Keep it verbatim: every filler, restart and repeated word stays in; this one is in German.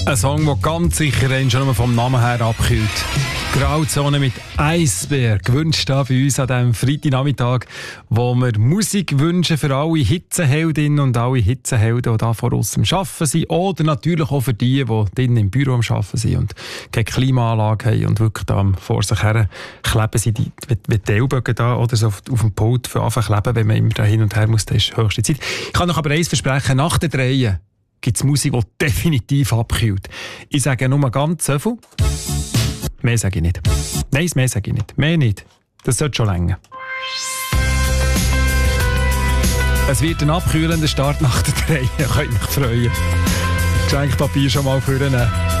Ein Song, der ganz sicher einen schon nur vom Namen her abkühlt. Grauzone mit Eisberg gewünscht da bei uns an diesem Freitagnachmittag, wo wir Musik wünschen für alle Hitzeheldinnen und alle Hitzehelden, die da vor uns am Arbeiten sind. Oder natürlich auch für die, die drinnen im Büro am Arbeiten sind und keine Klimaanlage haben und wirklich da vor sich her kleben sind, die, wie die Ellbogen da oder so auf, auf dem Pult für anfangen kleben, wenn man immer da hin und her muss, das ist höchste Zeit. Ich kann euch aber eins versprechen, nach der Dreien gibt es Musik, die definitiv abkühlt. Ich sage nur ganz so viel. Mehr sage ich nicht. Nein, mehr sage ich nicht. Mehr nicht. Das sollte schon länger. Es wird ein abkühlender Start nach der Dreie. Ihr könnt mich freuen. Geschenkpapier schon mal vornehmen.